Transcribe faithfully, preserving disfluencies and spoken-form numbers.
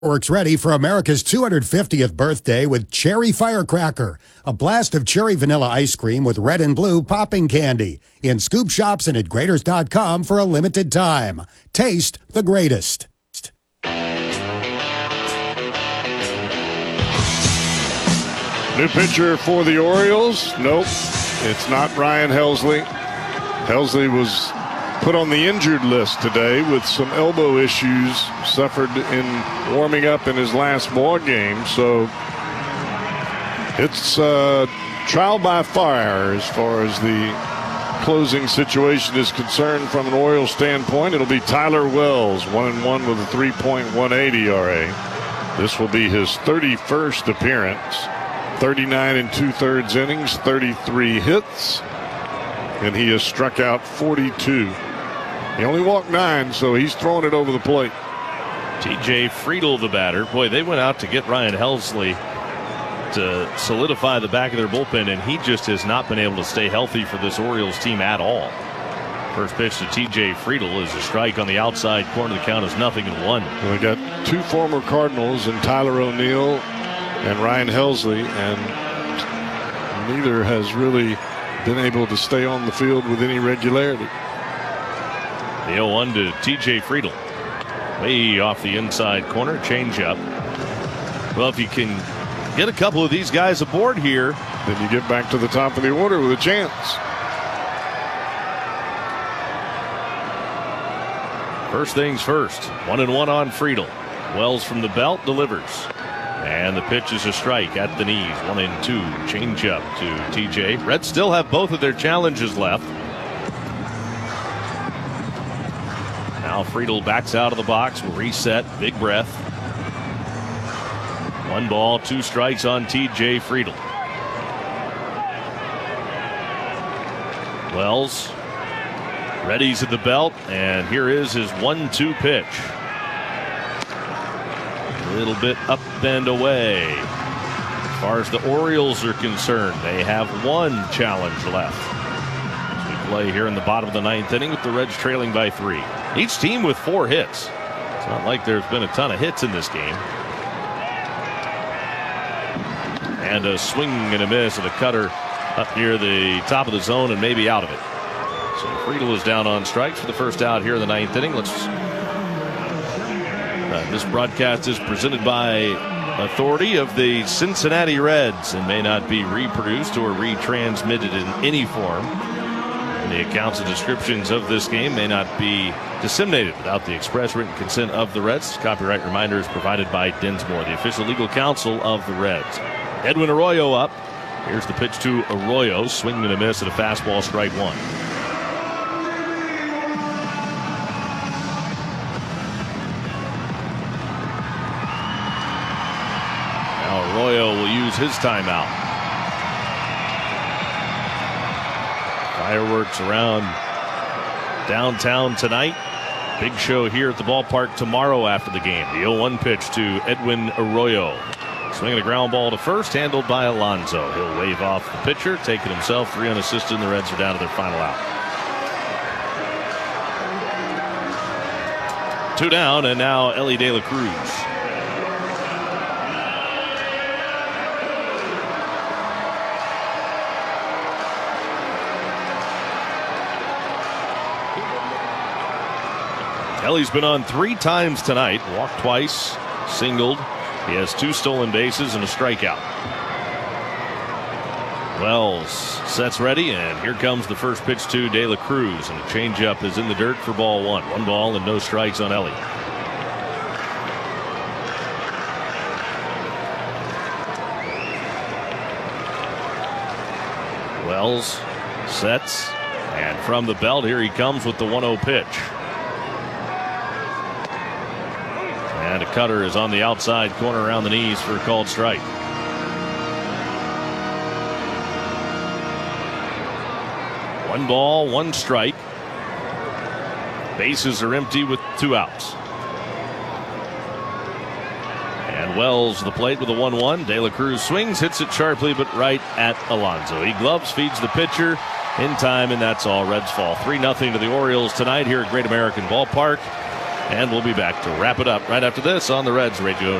Works ready for America's two hundred fiftieth birthday with Cherry Firecracker, a blast of cherry vanilla ice cream with red and blue popping candy. In scoop shops and at Graders dot com for a limited time. Taste the greatest. New pitcher for the Orioles. Nope, it's not Ryan Helsley. Helsley was put on the injured list today with some elbow issues suffered in warming up in his last ball game. So it's uh, trial by fire as far as the closing situation is concerned from an Orioles standpoint. It'll be Tyler Wells, one and one with a three point one eight E R A. This will be his thirty-first appearance. thirty-nine and two-thirds innings, thirty-three hits, and he has struck out forty-two. He only walked nine, so he's throwing it over the plate. T J Friedl, the batter. Boy, they went out to get Ryan Helsley to solidify the back of their bullpen, and he just has not been able to stay healthy for this Orioles team at all. First pitch to T J Friedl is a strike on the outside corner. The count is nothing and one. We got two former Cardinals and Tyler O'Neill and Ryan Helsley, and neither has really been able to stay on the field with any regularity. The oh one to T J Friedl. Way off the inside corner, changeup. Well, if you can get a couple of these guys aboard here, then you get back to the top of the order with a chance. First things first, one and one on Friedl. Wells from the belt delivers. And the pitch is a strike at the knees. One and two. Change up to T J. Reds still have both of their challenges left. Now Friedl backs out of the box. Will reset. Big breath. One ball, two strikes on T J Friedl. Wells readies at the belt. And here is his one two pitch. A little bit up and away. As far as the Orioles are concerned, they have one challenge left as we play here in the bottom of the ninth inning with the Reds trailing by three. Each team with four hits. It's not like there's been a ton of hits in this game. And a swing and a miss of the cutter up near the top of the zone and maybe out of it. So Friedl is down on strikes for the first out here in the ninth inning. Let's Uh, this broadcast is presented by authority of the Cincinnati Reds and may not be reproduced or retransmitted in any form. And the accounts and descriptions of this game may not be disseminated without the express written consent of the Reds. Copyright reminder is provided by Dinsmore, the official legal counsel of the Reds. Edwin Arroyo up. Here's the pitch to Arroyo. Swing and a miss at a fastball, strike one. Arroyo will use his timeout. Fireworks around downtown tonight. Big show here at the ballpark tomorrow after the game. The oh one pitch to Edwin Arroyo. Swinging a ground ball to first, handled by Alonso. He'll wave off the pitcher, take it himself, three unassisted, and the Reds are down to their final out. Two down, and now Elly De La Cruz. Elly's been on three times tonight, walked twice, singled. He has two stolen bases and a strikeout. Wells sets ready, and here comes the first pitch to De La Cruz, and a changeup is in the dirt for ball one. One ball and no strikes on Elly. Wells sets, and from the belt, here he comes with the one oh pitch. And a cutter is on the outside corner around the knees for a called strike. One ball, one strike. Bases are empty with two outs. And Wells to the plate with a one one. De La Cruz swings, hits it sharply, but right at Alonso. He gloves, feeds the pitcher in time, and that's all. Reds fall three nothing to the Orioles tonight here at Great American Ballpark. And we'll be back to wrap it up right after this on the Reds Radio